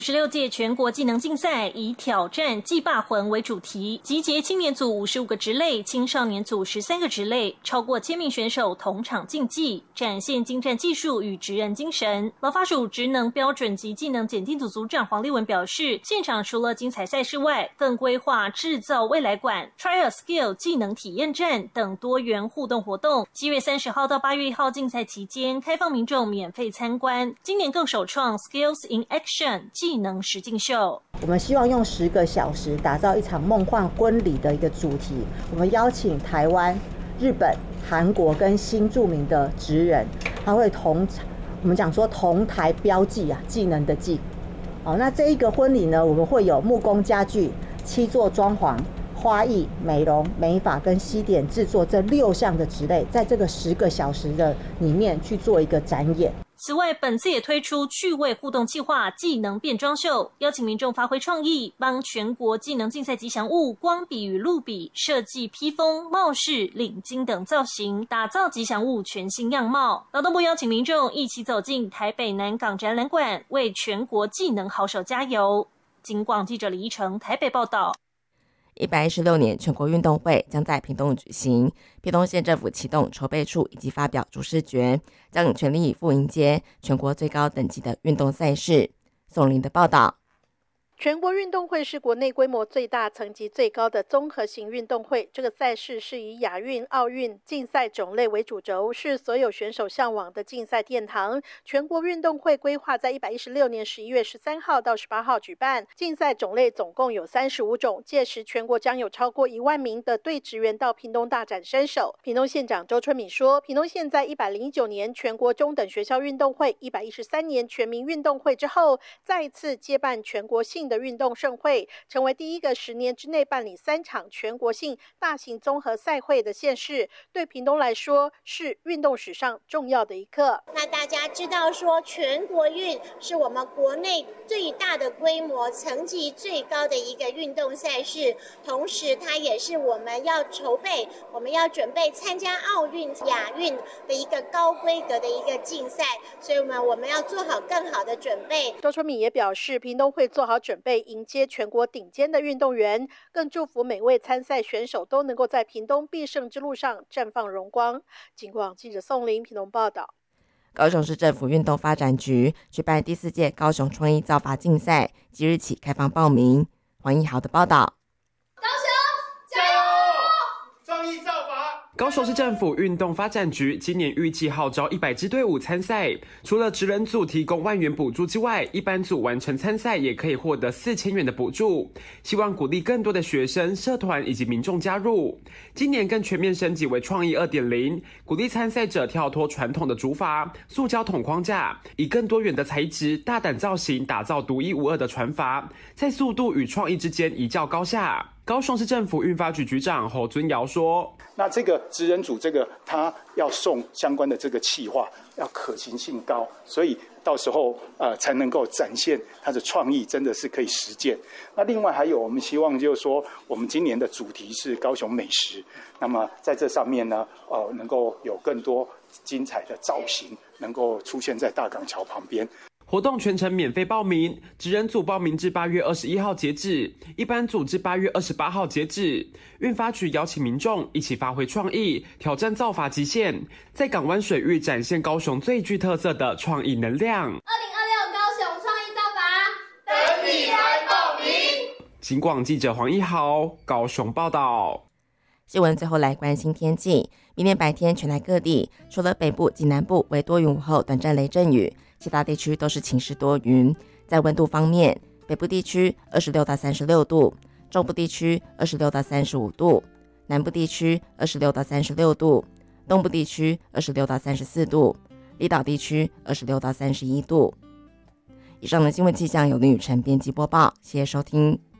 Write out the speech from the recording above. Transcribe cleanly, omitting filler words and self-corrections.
16届全国技能竞赛以挑战技霸魂为主题，集结青年组55个职类、青少年组13个职类，超过1000名选手同场竞技，展现精湛技术与职人精神。劳发署职能标准及技能检定组组长黄立文表示，现场除了精彩赛事外，更规划制造未来馆、Try a Skill 技能体验站等多元互动活动。7月30号到8月1号竞赛期间，开放民众免费参观。今年更首创 Skills in Action 技能实境秀， 我们希望用10个小时打造一场梦幻婚礼的一个主题。我们邀请台湾、日本、韩国跟新著名的职人，他会我们讲说同台标记技能的技。那这一个婚礼呢，我们会有木工家具、漆作装潢、花艺、美容、美发跟西点制作这6项的职类，在这个10个小时的里面去做一个展演。 此外，本次也推出趣味互动计划技能变装秀，邀请民众发挥创意，帮全国技能竞赛吉祥物光笔与露笔设计披风、帽饰、领巾等造型，打造吉祥物全新样貌。劳动部邀请民众一起走进台北南港展览馆，为全国技能好手加油。警广记者李依成台北报道。 116年全国运动会将在屏东举行，屏东县政府启动筹备处以及发表主视觉，将全力以赴迎接全国最高等级的运动赛事。宋林的报道。 全国运动会是国内规模最大、层级最高的综合型运动会。这个赛事是以亚运、奥运竞赛种类为主轴，是所有选手向往的竞赛殿堂。全国运动会规划在116年11月13号到18号举办，竞赛种类总共有35种，届时全国将有超过1万名的队职员到屏东大展身手。屏东县长周春米说，屏东县在109年全国中等学校运动会、113年全民运动会之后，再一次接办全国性的运动盛会，成为第一个10年之内办理3场全国性大型综合赛会的县市，对屏东来说是运动史上重要的一刻。 那大家知道说，全国运是我们国内最大的规模、层级最高的一个运动赛事，同时它也是我们要筹备、我们要准备参加奥运、亚运的一个高规格的一个竞赛，所以我们要做好更好的准备。 周春米也表示，屏东会做好准备迎接全国顶尖的运动员，更祝福每位参赛选手都能够在屏东必胜之路上绽放荣光。警广记者宋林屏东报道。 高雄市政府运动发展局举办第4届高雄创意造法竞赛，即日起开放报名。黄义豪的报道。 高雄加油！创意造法。 高雄市政府运动发展局今年预计号召100支队伍参赛，除了职人组提供1万元补助之外，一般组完成参赛也可以获得4000元的补助，希望鼓励更多的学生、社团以及民众加入。今年更全面升级为创意 2.0， 鼓励参赛者跳脱传统的竹筏、塑胶桶框架，以更多元的材质、大胆造型打造独一无二的船筏，在速度与创意之间一较高下。高雄市政府运发局局长侯尊尧说， 那这个职人组他要送相关的这个企划要可行性高，所以到时候才能够展现他的创意真的是可以实践。那另外还有我们希望就是说，我们今年的主题是高雄美食，那么在这上面呢能够有更多精彩的造型能够出现在大港桥旁边。 活动全程免费报名，职人组报名至8月21号截止，一般组至8月28号截止。运发局邀请民众一起发挥创意，挑战造法极限，在港湾水域展现高雄最具特色的创意能量。 2026高雄创意造法，等你来报名。 警广记者黄一豪高雄报道。 新闻最后来关心天气，明天白天全台各地除了北部及南部为多云午后短暂雷阵雨，其他地区都是晴时多云。在温度方面，北部地区26到36度，中部地区26到35度，南部地区26到36度，东部地区26到34度，离岛地区26到31度。以上的新闻气象由林雨辰编辑播报，谢谢收听。